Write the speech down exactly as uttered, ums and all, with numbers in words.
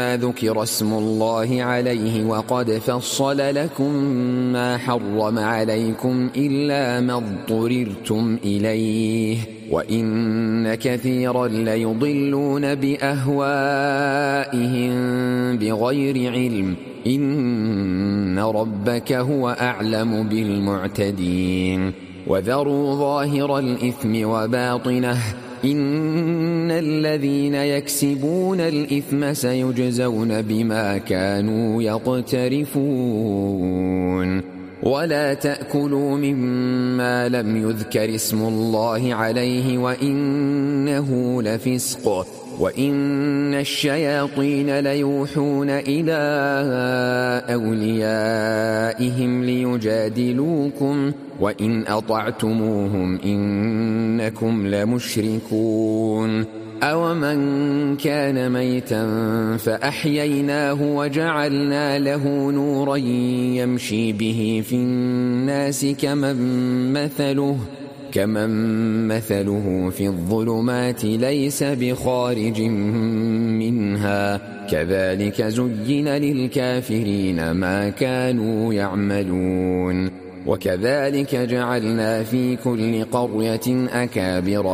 ما ذكر اسم الله عليه وقد فصل لكم ما حرم عليكم إلا ما اضطررتم إليه وإن كثيرا ليضلون بأهوائهم بغير علم إن ربك هو أعلم بالمعتدين وذروا ظاهر الإثم وباطنه إن الذين يكسبون الإثم سيجزون بما كانوا يقترفون ولا تأكلوا مما لم يذكر اسم الله عليه وإنه لفسق وإن الشياطين ليوحون إلى أوليائهم ليجادلوكم وإن أطعتموهم إنكم لمشركون أومن كان ميتا فأحييناه وجعلنا له نورا يمشي به في الناس كمن مثله كمن مثله في الظلمات ليس بخارج منها كذلك زين للكافرين ما كانوا يعملون وكذلك جعلنا في كل قرية أكابر